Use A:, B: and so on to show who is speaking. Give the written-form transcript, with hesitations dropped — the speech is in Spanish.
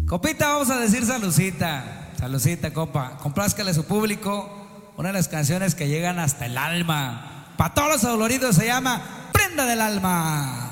A: Copita, vamos a decir salucita. Salucita, copa. Complázcale a su público una de las canciones que llegan hasta el alma. Para todos los adoloridos se llama Prenda del Alma.